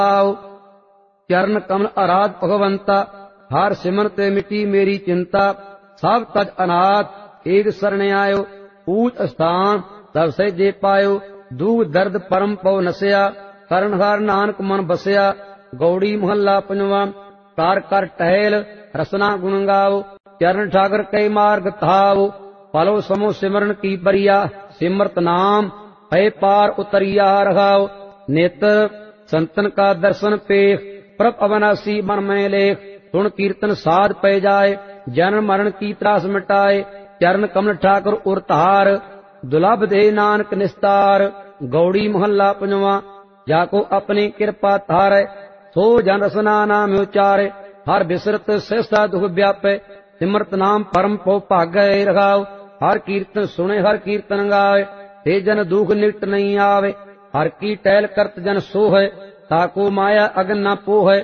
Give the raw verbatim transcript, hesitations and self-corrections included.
आओ। चरण कमल आराध भगवंता, हर सिमरन ते मिटी मेरी चिंता। सब तज अनाथ एक शरण आयो, ऊच स्थान तब सहजे पायो। दुख दर्द परम पव नसया, करण हार नानक मन बसया। गौड़ी मोहल्ला पंजवा। कार कर टहल रसना गुण गाओ, चरण ठाकर कई मार्ग धाओ। पलो समो सिमरन की बरिया, सिमरत नाम है पार उतरिया रहाओ। नेत्र संतन का दर्शन पेख, प्रभ अविनाशी मन में लेख। सुन कीर्तन साध पै जाए, जन्म मरण की त्रास मिटाए। चरण कमल ठाकुर उर तार, दुलभ दे नानक निस्तार। गौड़ी मोहल्ला पंजवा। जाको अपनी कृपा थारै, सो जन रसना नाम उचारे। हर बिसरत सहसा दुख व्यापे, सिमरत नाम परम पो भागै रहाओ। हर कीर्तन सुने हर कीर्तन गावे, ते जन दुख निकट नहीं आवे। हर की टहल करत जन सोहै, ताको माया अगन न पोहै।